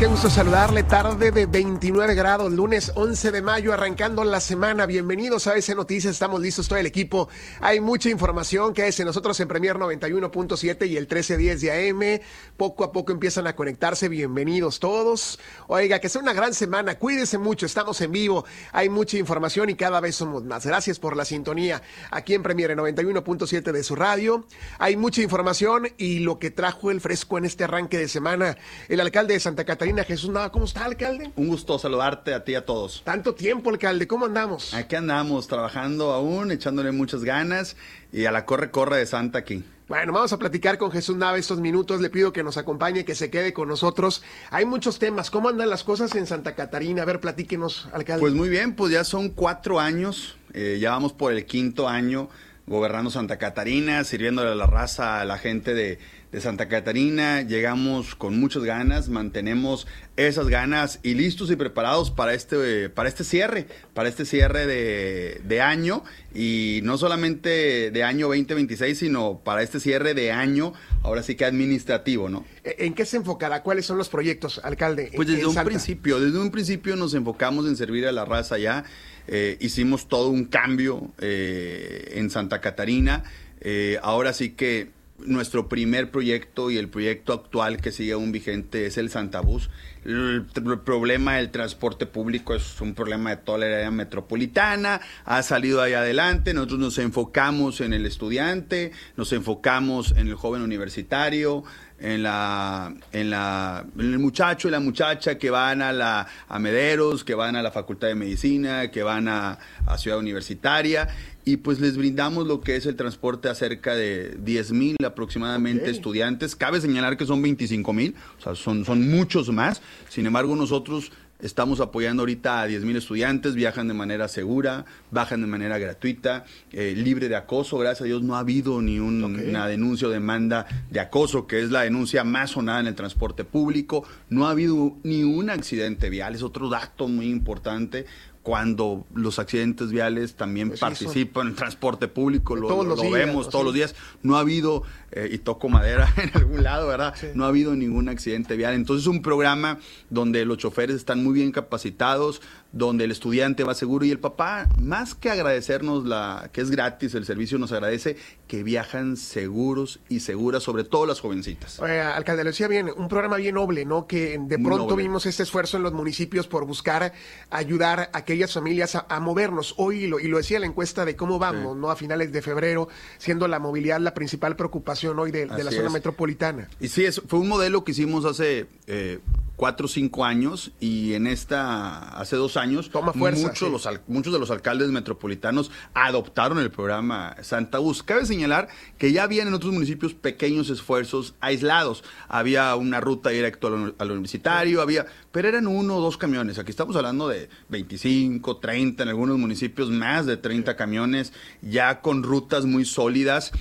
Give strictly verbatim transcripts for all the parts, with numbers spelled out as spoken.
qué gusto saludarle. Tarde de veintinueve grados, lunes once de mayo, arrancando la semana. Bienvenidos a A B C Noticias, estamos listos todo el equipo. Hay mucha información que es en nosotros en Premier noventa y uno punto siete y el trece diez de A M. Poco a poco empiezan a conectarse, bienvenidos todos. Oiga, que sea una gran semana, cuídense mucho, estamos en vivo. Hay mucha información y cada vez somos más. Gracias por la sintonía aquí en Premier noventa y uno punto siete de su radio. Hay mucha información y lo que trajo el fresco en este arranque de semana, el alcalde de Santa Catarina, Jesús Nava. ¿Cómo está, alcalde? Un gusto saludarte a ti y a todos. Tanto tiempo, alcalde, ¿cómo andamos? Aquí andamos, trabajando aún, echándole muchas ganas y a la corre-corre de Santa aquí. Bueno, vamos a platicar con Jesús Nava estos minutos. Le pido que nos acompañe, que se quede con nosotros. Hay muchos temas. ¿Cómo andan las cosas en Santa Catarina? A ver, platíquenos, alcalde. Pues muy bien, pues ya son cuatro años, eh, ya vamos por el quinto año gobernando Santa Catarina, sirviéndole a la raza, a la gente de, de Santa Catarina. Llegamos con muchas ganas, mantenemos esas ganas y listos y preparados para este, para este cierre, para este cierre de, de año, y no solamente de año veinte veintiséis, sino para este cierre de año, ahora sí que administrativo, ¿no? ¿En qué se enfocará? ¿Cuáles son los proyectos, alcalde? Pues desde un Santa? principio, desde un principio nos enfocamos en servir a la raza ya. Eh, hicimos todo un cambio eh, en Santa Catarina. Eh, ahora sí que nuestro primer proyecto y el proyecto actual que sigue aún vigente es el Santabús. El, el problema del transporte público es un problema de toda la área metropolitana, ha salido ahí adelante. Nosotros nos enfocamos en el estudiante, nos enfocamos en el joven universitario, en la en la en el muchacho y la muchacha que van a la a Mederos, que van a la Facultad de Medicina, que van a, a Ciudad Universitaria, y pues les brindamos lo que es el transporte a cerca de diez mil aproximadamente okay. estudiantes. Cabe señalar que son veinticinco mil, o sea, son, son muchos más. Sin embargo, nosotros estamos apoyando ahorita a diez mil estudiantes, viajan de manera segura, bajan de manera gratuita, eh, libre de acoso. Gracias a Dios no ha habido ni un, okay. una denuncia o demanda de acoso, que es la denuncia más sonada en el transporte público. No ha habido ni un accidente vial, es otro dato muy importante. Cuando los accidentes viales también pues participan en el transporte público, lo, todos lo, lo días, vemos todos sí. los días. No ha habido, eh, y toco madera en algún lado, ¿verdad? Sí. No ha habido ningún accidente vial. Entonces es un programa donde los choferes están muy bien capacitados, donde el estudiante va seguro, y el papá, más que agradecernos la que es gratis el servicio, nos agradece que viajan seguros y seguras, sobre todo las jovencitas. Oye, alcalde, lo decía bien, un programa bien noble, ¿no? Que de muy pronto noble. Vimos este esfuerzo en los municipios por buscar ayudar a aquellas familias a, a movernos. Hoy, lo, y lo decía la encuesta de cómo vamos, sí. ¿no? A finales de febrero, siendo la movilidad la principal preocupación hoy de, de la zona es. metropolitana. Y sí, es, fue un modelo que hicimos hace eh, cuatro o cinco años, y en esta, hace dos años, Toma fuerza, muchos, sí. los, muchos de los alcaldes metropolitanos adoptaron el programa Santabús. Cabe señalar que ya habían en otros municipios pequeños esfuerzos aislados. Había una ruta directa al, al universitario, sí. había, pero eran uno o dos camiones. Aquí estamos hablando de veinticinco, treinta, en algunos municipios más de treinta sí. camiones, ya con rutas muy sólidas.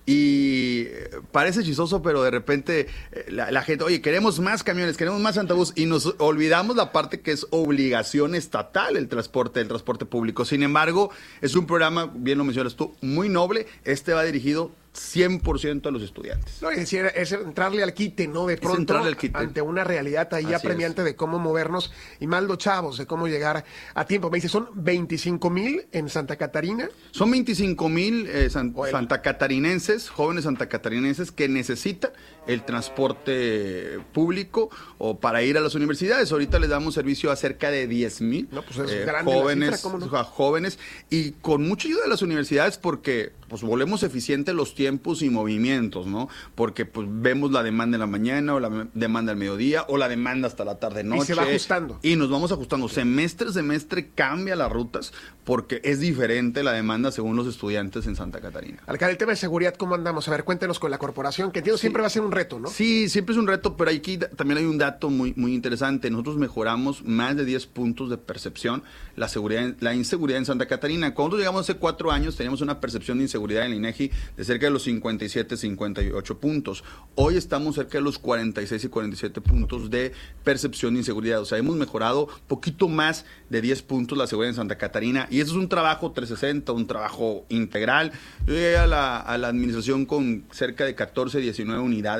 Y parece chistoso, pero de repente la, la gente, oye, queremos más camiones, queremos más Santabús, y nos olvidamos la parte que es obligación estatal el transporte, el transporte público. Sin embargo, es un programa, bien lo mencionas tú, muy noble. Este va dirigido cien por ciento a los estudiantes. No, es decir, es entrarle al quite, ¿no? De pronto, al quite. Ante una realidad ahí Así apremiante es. De cómo movernos, y más los chavos, de cómo llegar a tiempo. Me dice, ¿son veinticinco mil en Santa Catarina? Son veinticinco mil eh, san, bueno. santacatarinenses, jóvenes santacatarinenses que necesitan el transporte público o para ir a las universidades. Ahorita les damos servicio a cerca de diez mil no, pues eh, jóvenes, ¿cómo no? jóvenes, y con mucha ayuda de las universidades, porque pues volvemos eficientes los tiempos y movimientos, ¿no? Porque pues vemos la demanda en la mañana, o la demanda al mediodía, o la demanda hasta la tarde-noche. Y se va ajustando. Y nos vamos ajustando. Semestre a semestre cambia las rutas, porque es diferente la demanda según los estudiantes en Santa Catarina. Alcalde, el tema de seguridad, ¿cómo andamos? A ver, cuéntenos con la corporación, que entiendo sí. siempre va a ser un reto, ¿no? Sí, siempre es un reto, pero aquí también hay un dato muy, muy interesante. Nosotros mejoramos más de diez puntos de percepción la seguridad, la inseguridad en Santa Catarina. Cuando llegamos hace cuatro años, teníamos una percepción de inseguridad en el INEGI de cerca de los cincuenta y siete, cincuenta y ocho puntos. Hoy estamos cerca de los cuarenta y seis y cuarenta y siete puntos de percepción de inseguridad. O sea, hemos mejorado poquito más de diez puntos la seguridad en Santa Catarina, y eso es un trabajo trescientos sesenta, un trabajo integral. Yo llegué a la, a la administración con cerca de catorce, diecinueve unidades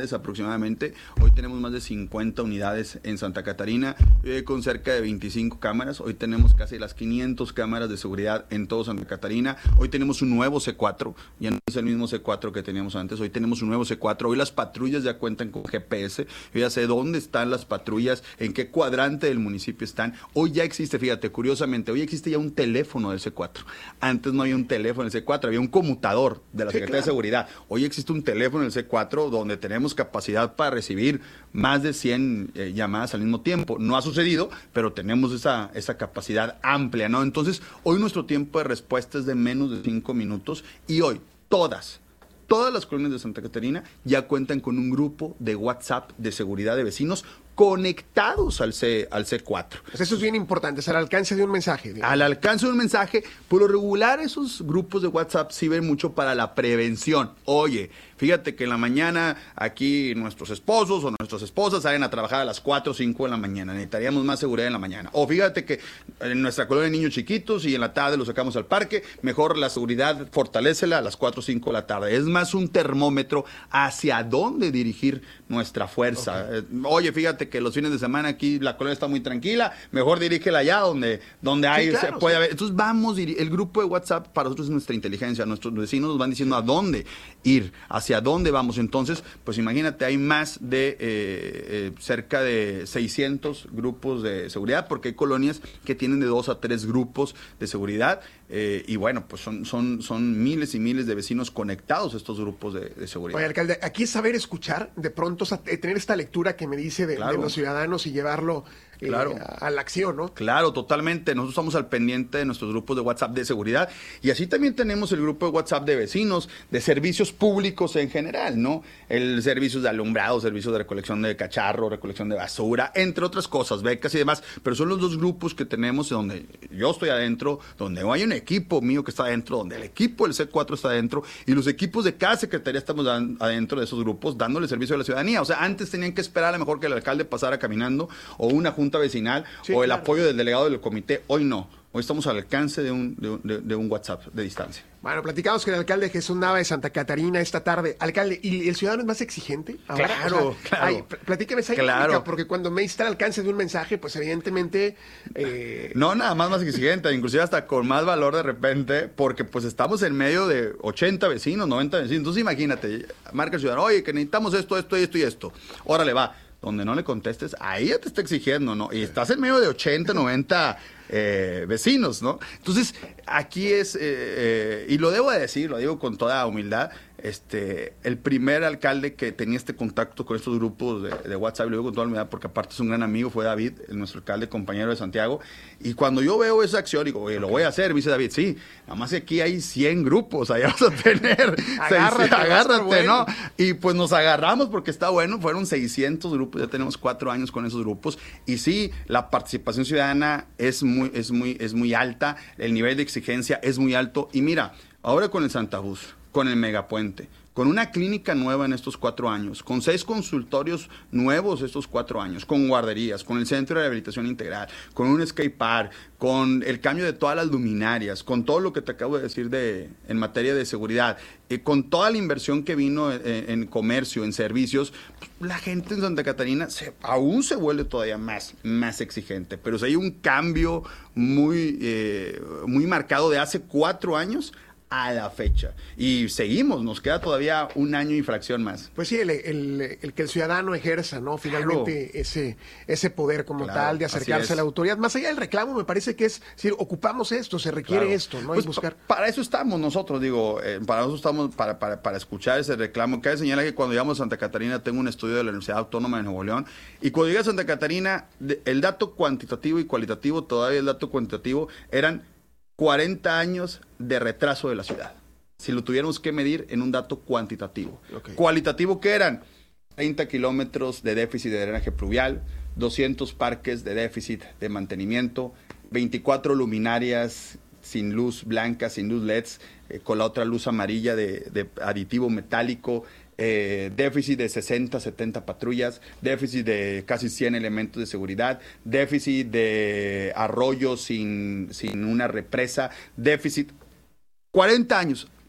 unidades aproximadamente. Hoy tenemos más de cincuenta unidades en Santa Catarina, eh, con cerca de veinticinco cámaras. Hoy tenemos casi las quinientas cámaras de seguridad en todo Santa Catarina. Hoy tenemos un nuevo C cuatro, ya no es el mismo C cuatro que teníamos antes. Hoy tenemos un nuevo C cuatro. Hoy las patrullas ya cuentan con G P S. Yo ya sé dónde están las patrullas, en qué cuadrante del municipio están. Hoy ya existe, fíjate, curiosamente, hoy existe ya un teléfono del C cuatro. Antes no había un teléfono del C cuatro, había un conmutador de la Sí, Secretaría claro. de Seguridad. Hoy existe un teléfono del C cuatro donde tenemos capacidad para recibir más de cien eh, llamadas al mismo tiempo. No ha sucedido, pero tenemos esa, esa capacidad amplia, ¿no? Entonces, hoy nuestro tiempo de respuesta es de menos de cinco minutos y hoy todas, todas las colonias de Santa Catarina ya cuentan con un grupo de WhatsApp de seguridad de vecinos conectados al C, al C cuatro. Pues eso es bien importante, es al alcance de un mensaje. digamos. Al alcance de un mensaje, por lo regular esos grupos de WhatsApp sirven mucho para la prevención. Oye, fíjate que en la mañana aquí nuestros esposos o nuestras esposas salen a trabajar a las cuatro o cinco de la mañana. Necesitaríamos más seguridad en la mañana. O fíjate que en nuestra colonia hay niños chiquitos y en la tarde los sacamos al parque. Mejor la seguridad, fortalécela a las cuatro o cinco de la tarde. Es más un termómetro hacia dónde dirigir nuestra fuerza. Okay. Eh, oye, fíjate que los fines de semana aquí la colonia está muy tranquila. Mejor dirígela allá donde, donde hay, sí, claro, se puede sí. haber. Entonces vamos, el grupo de WhatsApp para nosotros es nuestra inteligencia. Nuestros vecinos nos van diciendo a dónde ir, hacia dónde vamos. Entonces, pues imagínate, hay más de eh, eh, cerca de seiscientos grupos de seguridad, porque hay colonias que tienen de dos a tres grupos de seguridad. Eh, y bueno, pues son, son, son miles y miles de vecinos conectados a estos grupos de, de seguridad. Oye, alcalde, aquí es saber escuchar, de pronto tener esta lectura que me dice de, claro. de los ciudadanos y llevarlo eh, claro. a, a la acción, ¿no? Claro, totalmente. Nosotros estamos al pendiente de nuestros grupos de WhatsApp de seguridad y así también tenemos el grupo de WhatsApp de vecinos, de servicios públicos en general, ¿no? El servicio de alumbrado, servicios de recolección de cacharro, recolección de basura, entre otras cosas, becas y demás, pero son los dos grupos que tenemos donde yo estoy adentro, donde hay un equipo mío que está adentro, donde el equipo del C cuatro está adentro y los equipos de cada secretaría estamos adentro de esos grupos dándole servicio a la ciudadanía. O sea, antes tenían que esperar a lo mejor que el alcalde pasara caminando o una junta vecinal sí, o el claro. apoyo del delegado del comité. Hoy no. Hoy estamos al alcance de un, de, de, de un WhatsApp de distancia. Bueno, platicamos con el alcalde Jesús Nava de Santa Catarina esta tarde. Alcalde, ¿y el ciudadano es más exigente ahora? Claro, o sea, claro. Ay, platíqueme esa claro. dinámica, porque cuando me está al alcance de un mensaje, pues evidentemente... Eh... No, nada más más exigente, inclusive hasta con más valor de repente, porque pues estamos en medio de ochenta vecinos, noventa vecinos. Entonces imagínate, marca el ciudadano, oye, que necesitamos esto, esto, esto y esto. Órale, va. Donde no le contestes, ahí ya te está exigiendo, ¿no? Y estás en medio de ochenta, noventa eh, vecinos, ¿no? Entonces, aquí es, eh, eh, y lo debo de decir, lo digo con toda humildad, este, el primer alcalde que tenía este contacto con estos grupos de, de WhatsApp, lo digo con toda humildad, porque aparte es un gran amigo, fue David, nuestro alcalde, compañero de Santiago, y cuando yo veo esa acción, digo, oye, lo voy a hacer, dice David, sí, nada más que aquí hay cien grupos, allá vas a tener, agárrate, seis, agárrate, bueno. ¿no? Y pues nos agarramos porque está bueno, fueron seiscientos grupos, ya tenemos cuatro años con esos grupos, y sí, la participación ciudadana es muy, es muy, es muy alta, el nivel de exigencia es muy alto, y mira, ahora con el Santa Bus, con el Megapuente, con una clínica nueva en estos cuatro años, con seis consultorios nuevos estos cuatro años, con guarderías, con el Centro de Rehabilitación Integral, con un skate park, con el cambio de todas las luminarias, con todo lo que te acabo de decir de, en materia de seguridad, eh, con toda la inversión que vino en, en comercio, en servicios, pues, la gente en Santa Catarina se, aún se vuelve todavía más, más exigente. Pero si hay un cambio muy, eh, muy marcado de hace cuatro años a la fecha. Y seguimos, nos queda todavía un año y fracción más. Pues sí, el, el, el que el ciudadano ejerza, ¿no? Finalmente claro. ese, ese poder como claro, tal de acercarse a la autoridad. Más allá del reclamo, me parece que es, si ocupamos esto, se requiere claro. esto, ¿no? Pues y buscar. Pa para eso estamos nosotros, digo, eh, para eso estamos, para, para, para escuchar ese reclamo. Cabe señalar que cuando llegamos a Santa Catarina, tengo un estudio de la Universidad Autónoma de Nuevo León, y cuando llegué a Santa Catarina, de, el dato cuantitativo y cualitativo, todavía el dato cuantitativo, eran cuarenta años de retraso de la ciudad. Si lo tuviéramos que medir en un dato cuantitativo. Okay. Cualitativo, ¿qué eran? treinta kilómetros de déficit de drenaje pluvial, doscientos parques de déficit de mantenimiento, veinticuatro luminarias sin luz blanca, sin luz L E Ds, eh, con la otra luz amarilla de, de aditivo metálico, Eh, déficit de sesenta, setenta patrullas, déficit de casi cien elementos de seguridad, déficit de arroyos sin, sin una represa, déficit, cuarenta años.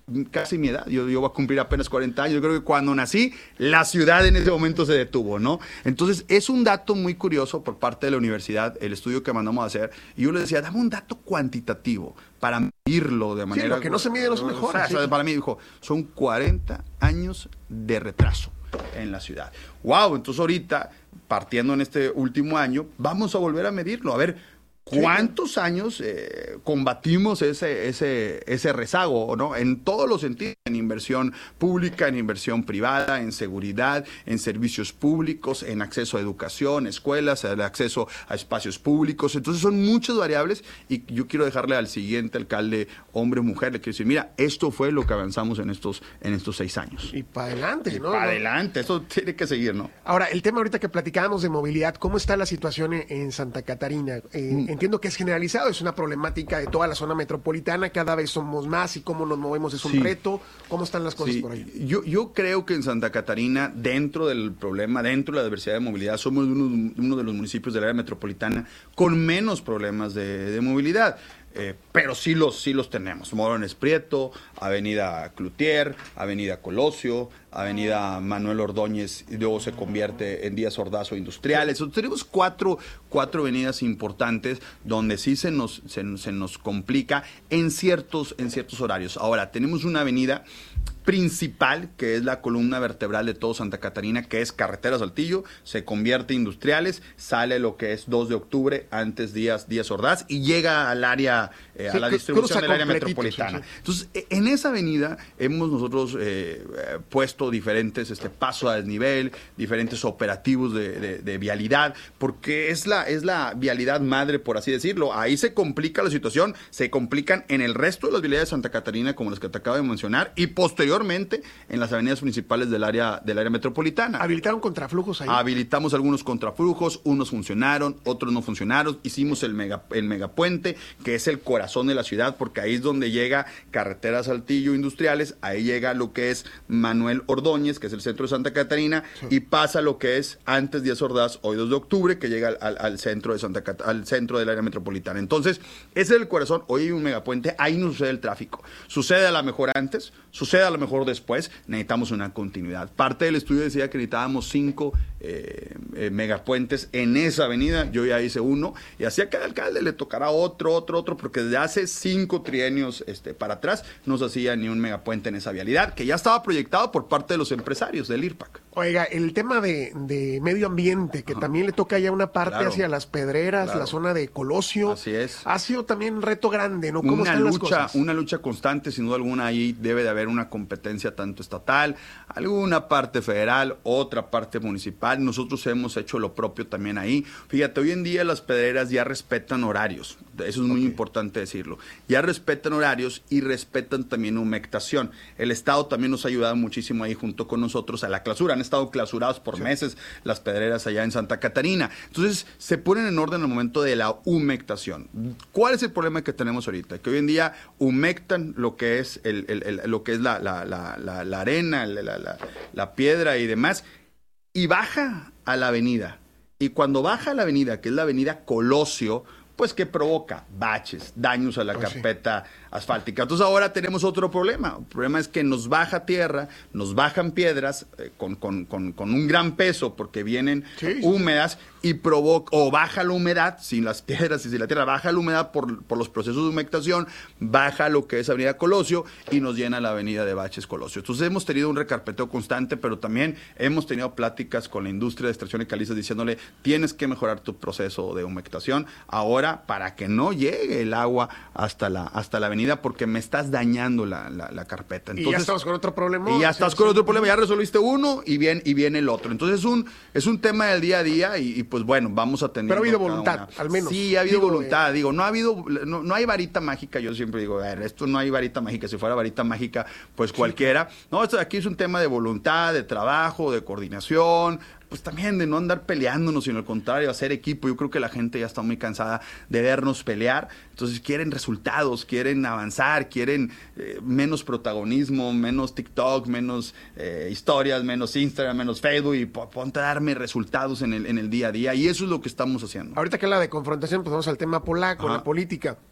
casi mi edad, yo, yo voy a cumplir apenas cuarenta años, yo creo que cuando nací, la ciudad en ese momento se detuvo, ¿no? Entonces, es un dato muy curioso por parte de la universidad, el estudio que mandamos a hacer, y yo le decía, dame un dato cuantitativo para medirlo de manera... Sí, lo que no se mide no se mejora. O sea, sí. Para mí, dijo, son cuarenta años de retraso en la ciudad. ¡Wow! Entonces, ahorita, partiendo en este último año, vamos a volver a medirlo, a ver... ¿Cuántos años eh, combatimos ese, ese, ese rezago, ¿no? En todos los sentidos, en inversión pública, en inversión privada, en seguridad, en servicios públicos, en acceso a educación, escuelas, el acceso a espacios públicos. Entonces son muchas variables y yo quiero dejarle al siguiente alcalde, hombre o mujer, le quiero decir, mira, esto fue lo que avanzamos en estos, en estos seis años. Y para adelante, ¿no? Para adelante, eso tiene que seguir, ¿no? Ahora, el tema ahorita que platicábamos de movilidad, ¿cómo está la situación en, en Santa Catarina? Eh, mm. Entiendo que es generalizado, es una problemática de toda la zona metropolitana, cada vez somos más y cómo nos movemos es un sí. reto. ¿Cómo están las cosas sí. por ahí? Yo, yo creo que en Santa Catarina, dentro del problema, dentro de la diversidad de movilidad, somos uno, uno de los municipios del área metropolitana con menos problemas de, de movilidad. Eh, pero sí los, sí los tenemos. Morones Prieto, Avenida Cloutier, Avenida Colosio, Avenida Manuel Ordóñez, y luego se convierte en Díaz Ordaz o Industriales. Entonces, tenemos cuatro, cuatro avenidas importantes donde sí se nos, se, se nos complica en ciertos, en ciertos horarios. Ahora, tenemos una avenida principal, que es la columna vertebral de todo Santa Catarina, que es Carretera Saltillo, se convierte en Industriales, sale lo que es dos de octubre, antes Díaz, Díaz Ordaz, y llega al área, eh, sí, a la distribución del área metropolitana. Sí, sí. Entonces, en esa avenida hemos nosotros eh, puesto diferentes este, paso a desnivel, diferentes operativos de, de, de vialidad, porque es la, es la vialidad madre, por así decirlo. Ahí se complica la situación, se complican en el resto de las vialidades de Santa Catarina, como las que te acabo de mencionar, y posteriormente en las avenidas principales del área del área metropolitana. ¿Habilitaron contraflujos ahí? Habilitamos algunos contraflujos, unos funcionaron, otros no funcionaron. Hicimos el mega el megapuente, que es el corazón de la ciudad, porque ahí es donde llega Carretera Saltillo Industriales, ahí llega lo que es Manuel Ordóñez, que es el centro de Santa Catarina, sí. y pasa lo que es antes Díaz Ordaz, hoy dos de octubre, que llega al, al, al centro de Santa Cat- al centro del área metropolitana. Entonces, ese es el corazón. Hoy hay un megapuente, ahí no sucede el tráfico. Sucede a lo mejor antes, sucede a lo mejor después, necesitamos una continuidad. Parte del estudio decía que necesitábamos cinco eh, eh, megapuentes en esa avenida, yo ya hice uno, y así a cada alcalde le tocará otro, otro, otro, porque desde hace cinco trienios este, para atrás no se hacía ni un megapuente en esa vialidad, que ya estaba proyectado por parte de los empresarios del I R P A C. Oiga, el tema de, de medio ambiente, que Ajá. también le toca ya una parte claro, hacia las Pedreras, claro. la zona de Colosio. Así es. Ha sido también un reto grande, ¿no? ¿Cómo una están lucha, las cosas? Una lucha constante, sin duda alguna, ahí debe de haber una competencia tanto estatal, alguna parte federal, otra parte municipal. Nosotros hemos hecho lo propio también ahí. Fíjate, hoy en día las pedreras ya respetan horarios, eso es muy okay. importante decirlo. Ya respetan horarios y respetan también humectación. El Estado también nos ha ayudado muchísimo ahí junto con nosotros a la clausura. Han estado clausurados por sí. meses las pedreras allá en Santa Catarina. Entonces, se ponen en orden al momento de la humectación. ¿Cuál es el problema que tenemos ahorita? Que hoy en día humectan lo que es el, el, el lo que es la, la, la, la, la arena, la, la, la piedra y demás, y baja a la avenida. Y cuando baja a la avenida, que es la avenida Colosio, pues que provoca baches, daños a la pues carpeta sí. asfáltica. Entonces ahora tenemos otro problema. El problema es que nos baja tierra, nos bajan piedras eh, con, con, con, con un gran peso porque vienen sí. húmedas y provoca, o baja la humedad, sin las piedras y sin la tierra, baja la humedad por, por los procesos de humectación, baja lo que es Avenida Colosio y nos llena la avenida de baches Colosio. Entonces hemos tenido un recarpeteo constante, pero también hemos tenido pláticas con la industria de extracción y calizas diciéndole, tienes que mejorar tu proceso de humectación ahora para que no llegue el agua hasta la, hasta la avenida porque me estás dañando la, la, la carpeta. Entonces, y ya estamos con otro problema. Y ya estás sí, con sí. otro problema, ya resolviste uno y viene, y viene el otro. Entonces es un, es un tema del día a día y, y pues bueno, vamos a tener... Pero ha habido voluntad, una. al menos. Sí, ha habido digo, voluntad, eh... digo, no ha habido, no, no hay varita mágica, yo siempre digo, a ver, esto no hay varita mágica, si fuera varita mágica, pues cualquiera. No, esto de aquí es un tema de voluntad, de trabajo, de coordinación, pues también de no andar peleándonos, sino al contrario, hacer equipo. Yo creo que la gente ya está muy cansada de vernos pelear, entonces quieren resultados, quieren avanzar, quieren eh, menos protagonismo, menos TikTok, menos eh, historias, menos Instagram, menos Facebook, y ponte a darme resultados en el, en el día a día, y eso es lo que estamos haciendo. Ahorita que la de confrontación, pues vamos al tema polaco, Ajá. la política.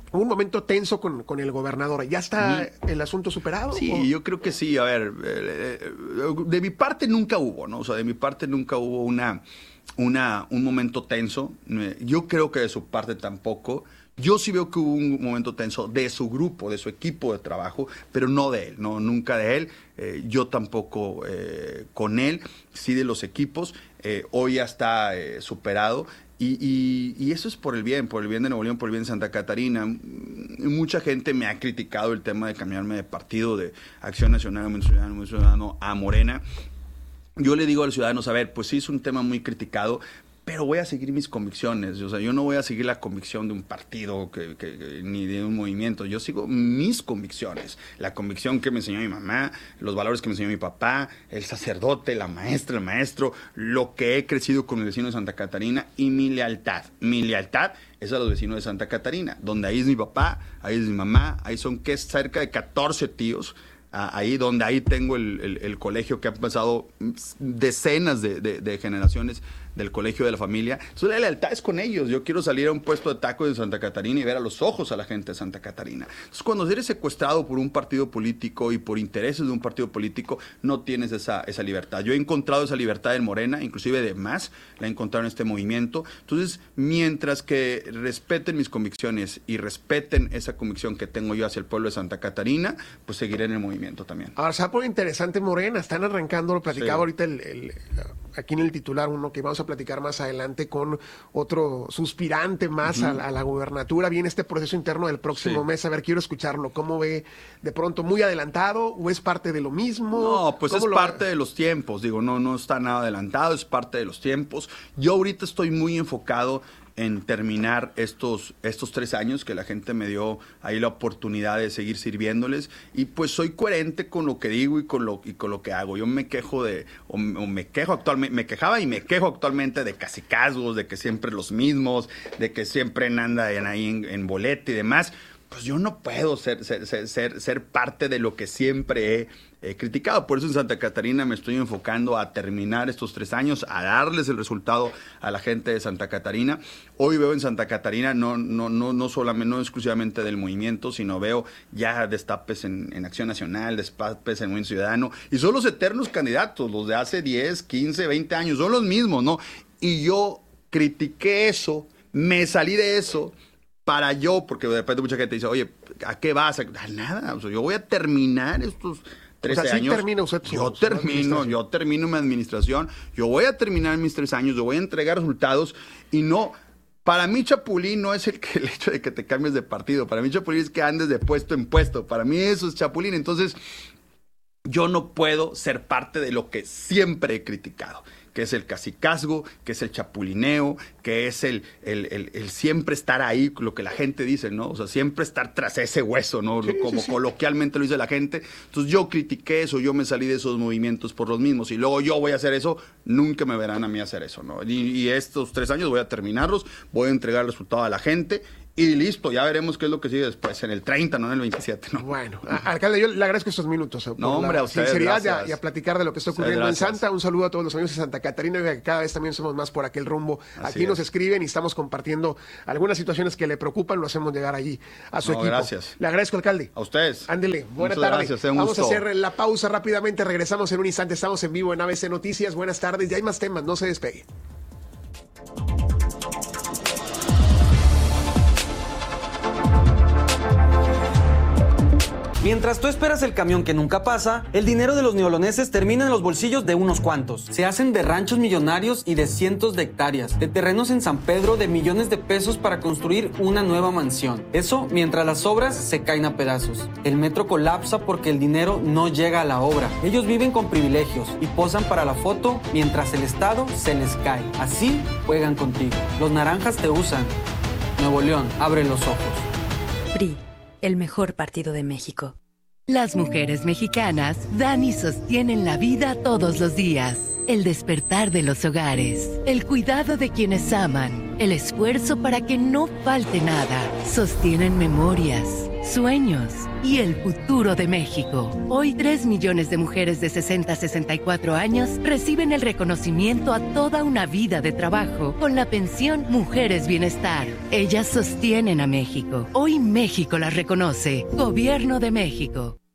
hubo un momento tenso con, con el gobernador. ¿Ya está uh-huh. el asunto superado? Sí, ¿o? Yo creo que sí. A ver, eh, de mi parte nunca hubo, ¿no? O sea, de mi parte nunca hubo una, una, un momento tenso. Yo creo que de su parte tampoco. Yo sí veo que hubo un momento tenso de su grupo, de su equipo de trabajo, pero no de él, no, nunca de él. Eh, yo tampoco eh, con él, sí de los equipos. Eh, hoy ya está eh, superado. Y, y, y eso es por el bien, por el bien de Nuevo León, por el bien de Santa Catarina. Mucha gente me ha criticado el tema de cambiarme de partido, de Acción Nacional, Movimiento Ciudadano, Movimiento Ciudadano a Morena. Yo le digo a los ciudadanos, a ver, pues sí es un tema muy criticado, pero voy a seguir mis convicciones. O sea, yo no voy a seguir la convicción de un partido que, que, que, ni de un movimiento. Yo sigo mis convicciones. La convicción que me enseñó mi mamá, los valores que me enseñó mi papá, el sacerdote, la maestra, el maestro, lo que he crecido con el vecino de Santa Catarina y mi lealtad. Mi lealtad es a los vecinos de Santa Catarina, donde ahí es mi papá, ahí es mi mamá, ahí son que cerca de catorce tíos. Ahí donde ahí tengo el, el, el colegio que ha pasado decenas de, de, de generaciones del colegio de la familia. Entonces la lealtad es con ellos. Yo quiero salir a un puesto de tacos de Santa Catarina y ver a los ojos a la gente de Santa Catarina. Entonces cuando eres secuestrado por un partido político y por intereses de un partido político, no tienes esa, esa libertad. Yo he encontrado esa libertad en Morena, inclusive de más, la he encontrado en este movimiento. Entonces, mientras que respeten mis convicciones y respeten esa convicción que tengo yo hacia el pueblo de Santa Catarina, pues seguiré en el movimiento también. Ahora, se va a poner interesante Morena. Están arrancando, lo platicaba sí. ahorita el, el, aquí en el titular, uno que vamos a platicar más adelante con otro suspirante más uh-huh. a, a la gubernatura. Viene este proceso interno del próximo sí. mes. A ver, quiero escucharlo. ¿Cómo ve de pronto? ¿Muy adelantado o es parte de lo mismo? No, pues es lo... parte de los tiempos. Digo, no, no está nada adelantado, es parte de los tiempos. Yo ahorita estoy muy enfocado en terminar estos, estos tres años que la gente me dio ahí la oportunidad de seguir sirviéndoles, y pues soy coherente con lo que digo y con lo, y con lo que hago. Yo me quejo de, o, o me quejo actualmente, me quejaba y me quejo actualmente de cacicazgos, de que siempre los mismos, de que siempre andan ahí en, en boleta y demás. Pues yo no puedo ser, ser, ser, ser parte de lo que siempre he eh, criticado. Por eso en Santa Catarina me estoy enfocando a terminar estos tres años, a darles el resultado a la gente de Santa Catarina. Hoy veo en Santa Catarina no, no, no, no solamente, no exclusivamente del movimiento, sino veo ya destapes en, en Acción Nacional, destapes en Movimiento Ciudadano, y son los eternos candidatos, los de hace diez, quince, veinte años, son los mismos, ¿no? Y yo critiqué eso, me salí de eso, para yo, porque de repente mucha gente dice, oye, ¿a qué vas? A nada, o sea, yo voy a terminar estos trece o sea, ¿sí años. Termina usted su, yo su termino, yo termino mi administración, yo voy a terminar mis tres años, yo voy a entregar resultados, y no, para mí Chapulín no es el, que, el hecho de que te cambies de partido, para mí Chapulín es que andes de puesto en puesto, para mí eso es Chapulín. Entonces yo no puedo ser parte de lo que siempre he criticado, que es el cacicazgo, que es el chapulineo, que es el, el, el, el siempre estar ahí, lo que la gente dice, ¿no? O sea, siempre estar tras ese hueso, ¿no? Sí, Como sí, sí. coloquialmente lo dice la gente. Entonces yo critiqué eso, yo me salí de esos movimientos por los mismos, y luego yo voy a hacer eso, nunca me verán a mí hacer eso, ¿no? Y, y estos tres años voy a terminarlos, voy a entregar el resultado a la gente, y listo, ya veremos qué es lo que sigue después, en el treinta, no en el veintisiete, ¿no? Bueno, a, alcalde, yo le agradezco estos minutos. Eh, no, hombre, la a ustedes, sinceridad y a, gracias. y a platicar de lo que está ocurriendo en Santa. Un saludo a todos los amigos de Santa Catarina, que cada vez también somos más por aquel rumbo. Así Aquí es. Nos escriben y estamos compartiendo algunas situaciones que le preocupan, lo hacemos llegar allí a su no, equipo. Gracias. Le agradezco, alcalde. A ustedes. Ándele, buena Muchas tarde. Gracias, un Vamos gusto. a hacer la pausa rápidamente, regresamos en un instante, estamos en vivo en A B C Noticias. Buenas tardes, ya hay más temas, no se despegue. Mientras tú esperas el camión que nunca pasa, el dinero de los neoloneses termina en los bolsillos de unos cuantos. Se hacen de ranchos millonarios y de cientos de hectáreas, de terrenos en San Pedro de millones de pesos para construir una nueva mansión. Eso mientras las obras se caen a pedazos. El metro colapsa porque el dinero no llega a la obra. Ellos viven con privilegios y posan para la foto mientras el Estado se les cae. Así juegan contigo. Los naranjas te usan. Nuevo León, abre los ojos. P R I, el mejor partido de México. Las mujeres mexicanas dan y sostienen la vida todos los días. El despertar de los hogares, el cuidado de quienes aman, el esfuerzo para que no falte nada. Sostienen memorias, sueños y el futuro de México. Hoy tres millones de mujeres de sesenta a sesenta y cuatro años reciben el reconocimiento a toda una vida de trabajo con la pensión Mujeres Bienestar. Ellas sostienen a México. Hoy México las reconoce. Gobierno de México.